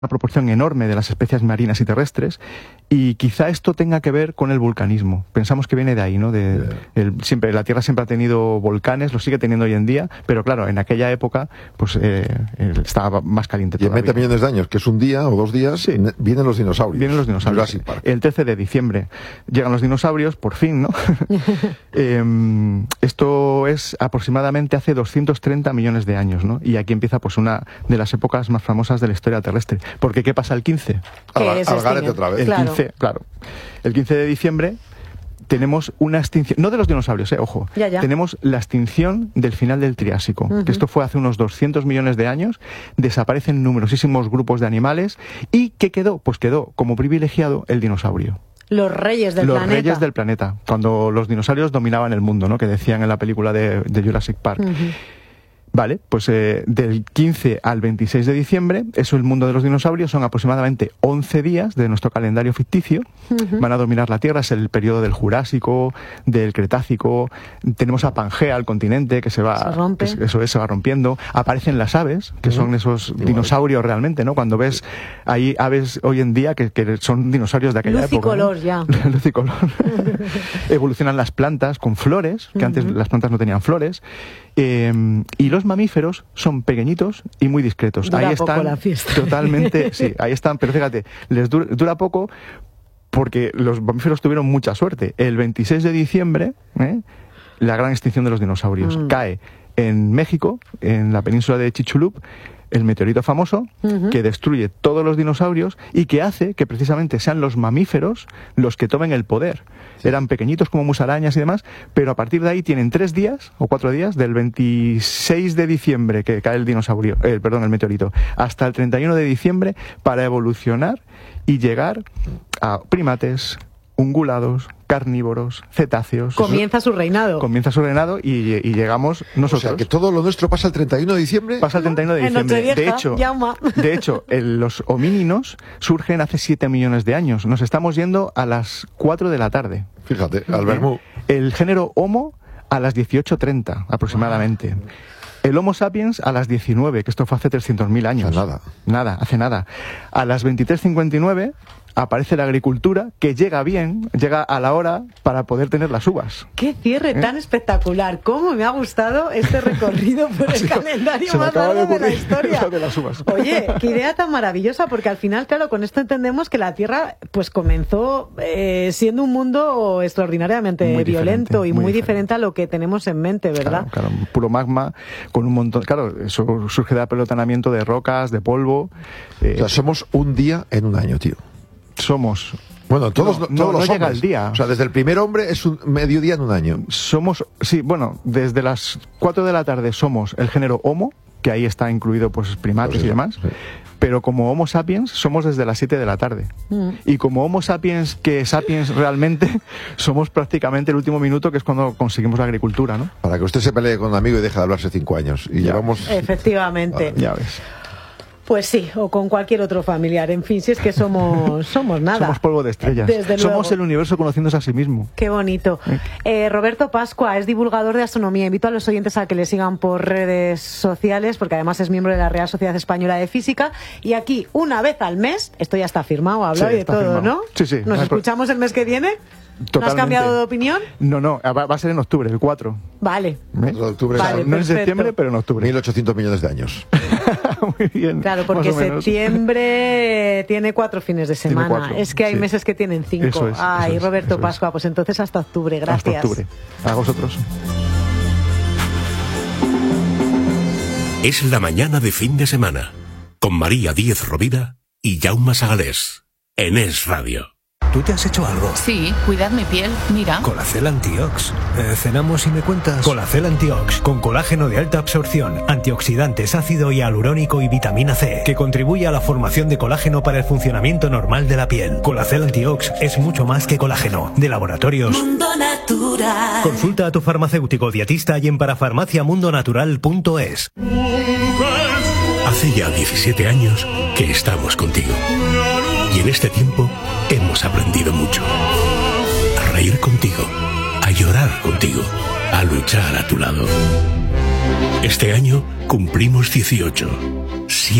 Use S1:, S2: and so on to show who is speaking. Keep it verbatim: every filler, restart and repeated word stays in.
S1: una proporción enorme de las especies marinas y terrestres, y quizá esto tenga que ver con el vulcanismo. Pensamos que viene de ahí, ¿no? De, yeah. el, siempre, la Tierra siempre ha tenido volcanes, lo sigue teniendo hoy en día, pero claro, en aquella época pues eh, estaba más caliente
S2: todavía. Y en veinte millones de años, que es un día o dos días, sí. vienen los dinosaurios.
S1: Vienen los dinosaurios. El trece de diciembre llegan los dinosaurios, por fin, ¿no? eh, esto es aproximadamente hace doscientos treinta millones de años, ¿no? Y aquí empieza pues una de las épocas más famosas de la historia terrestre. Porque ¿qué pasa el quince?
S2: Al, al garete otra vez.
S1: El
S3: claro.
S1: quince, claro. El quince de diciembre tenemos una extinción, no de los dinosaurios, eh, ojo,
S3: ya, ya.
S1: tenemos la extinción del final del Triásico, uh-huh. que esto fue hace unos doscientos millones de años, desaparecen numerosísimos grupos de animales, y ¿qué quedó? Pues quedó como privilegiado el dinosaurio.
S3: Los reyes del
S1: los
S3: planeta.
S1: Los reyes del planeta, cuando los dinosaurios dominaban el mundo, ¿no? Que decían en la película de, de Jurassic Park. Uh-huh. Vale, pues eh, del quince al veintiséis de diciembre, eso es el mundo de los dinosaurios, son aproximadamente once días de nuestro calendario ficticio, uh-huh. van a dominar la Tierra, es el periodo del Jurásico, del Cretácico, tenemos a Pangea, el continente, que se va,
S3: se rompe.
S1: Que eso es, se va rompiendo, aparecen las aves, que uh-huh. son esos dinosaurios realmente, ¿no? Cuando ves, hay aves hoy en día que, que son dinosaurios de aquella
S3: Luz
S1: época.
S3: Luz y color,
S1: ¿no?
S3: ya.
S1: Luz y color. Evolucionan las plantas con flores, que uh-huh. antes las plantas no tenían flores, eh, y los mamíferos son pequeñitos y muy discretos.
S3: Dura
S1: ahí
S3: poco
S1: están
S3: la fiesta.
S1: Totalmente, sí, ahí están, pero fíjate, les dura, dura poco porque los mamíferos tuvieron mucha suerte. El veintiséis de diciembre, ¿eh? la gran extinción de los dinosaurios. Mm. Cae en México, en la península de Chicxulub, el meteorito famoso, uh-huh. que destruye todos los dinosaurios y que hace que precisamente sean los mamíferos los que tomen el poder. Sí. Eran pequeñitos como musarañas y demás, pero a partir de ahí tienen tres días o cuatro días, del veintiséis de diciembre que cae el dinosaurio, eh, perdón, el meteorito, hasta el treinta y uno de diciembre para evolucionar y llegar a primates, ungulados, carnívoros, cetáceos.
S3: Comienza su reinado.
S1: Comienza su reinado y, y llegamos nosotros.
S2: O sea, que todo lo nuestro pasa el treinta y uno de diciembre.
S1: Pasa el treinta y uno de diciembre.
S3: Vieja,
S1: de hecho,
S3: llama.
S1: de hecho el, los homíninos surgen hace siete millones de años. Nos estamos yendo a las cuatro de la tarde.
S2: Fíjate, al Bermú.
S1: El género Homo a las dieciocho treinta aproximadamente. Wow. El Homo sapiens a las diecinueve, que esto fue hace trescientos mil años.
S2: Hace nada.
S1: Nada, hace nada. A las veintitrés cincuenta y nueve aparece la agricultura, que llega bien, llega a la hora para poder tener las uvas.
S3: ¡Qué cierre ¿Eh? tan espectacular! ¿Cómo me ha gustado este recorrido por el calendario más largo de la historia?
S1: De las uvas.
S3: Oye, qué idea tan maravillosa, porque al final, claro, con esto entendemos que la Tierra pues comenzó eh, siendo un mundo extraordinariamente muy violento y muy, muy diferente a lo que tenemos en mente, ¿verdad?
S1: Claro, claro, puro magma, con un montón... Claro, eso surge del apelotamiento de rocas, de polvo...
S2: Eh, o sea, somos un día en un año, tío.
S1: Somos...
S2: Bueno, todos,
S1: no,
S2: todos
S1: no,
S2: los
S1: no llega
S2: hombres.
S1: el día.
S2: O sea, desde el primer hombre es un mediodía en un año.
S1: Somos, sí, bueno, desde las cuatro de la tarde somos el género Homo, que ahí está incluido pues primates pues sí, y demás, sí. pero como Homo sapiens somos desde las siete de la tarde. Mm. Y como Homo sapiens, que sapiens realmente, somos prácticamente el último minuto, que es cuando conseguimos la agricultura, ¿no?
S2: Para que usted se pelee con un amigo y deje de hablarse cinco años. Y
S1: ya.
S2: llevamos...
S3: Efectivamente.
S1: Ya ves.
S3: Pues sí, o con cualquier otro familiar. En fin, si es que somos somos nada.
S1: Somos polvo de estrellas.
S3: Desde
S1: somos
S3: luego.
S1: El universo conociéndose a sí mismo.
S3: Qué bonito. Eh, Roberto Pascua es divulgador de astronomía. Invito a los oyentes a que le sigan por redes sociales, porque además es miembro de la Real Sociedad Española de Física. Y aquí, una vez al mes, esto ya está firmado, hablado
S1: sí,
S3: y de todo,
S1: firmado.
S3: ¿no?
S1: Sí, sí.
S3: ¿Nos escuchamos el mes que viene?
S1: Totalmente.
S3: ¿No has cambiado de opinión?
S1: No, no, va, va a ser en octubre, el cuatro.
S3: Vale.
S2: ¿Eh? Octubre,
S3: vale,
S1: no en septiembre, pero en octubre.
S2: mil ochocientos millones de años.
S1: Muy bien.
S3: Claro, porque septiembre tiene cuatro fines de semana. Es que hay sí. meses que tienen cinco.
S1: Eso es,
S3: Ay,
S1: eso es,
S3: Roberto
S1: eso
S3: Pascua,
S1: es.
S3: pues entonces hasta octubre. Gracias.
S1: Hasta octubre. A vosotros.
S4: Es la mañana de fin de semana, con María Díez Rovira y Jaume Sagalés, en Es Radio.
S5: ¿Tú te has hecho algo?
S6: Sí, cuidad mi piel, mira.
S5: Colacel Antiox. Eh, cenamos y me cuentas. Colacel Antiox, con colágeno de alta absorción, antioxidantes, ácido hialurónico y vitamina C, que contribuye a la formación de colágeno para el funcionamiento normal de la piel. Colacel Antiox es mucho más que colágeno. De Laboratorios
S7: Mundo Natural.
S5: Consulta a tu farmacéutico dietista y en parafarmacia mundo natural punto es.
S4: Hace ya diecisiete años que estamos contigo. Y en este tiempo hemos aprendido mucho. A reír contigo, a llorar contigo, a luchar a tu lado. Este año cumplimos dieciocho.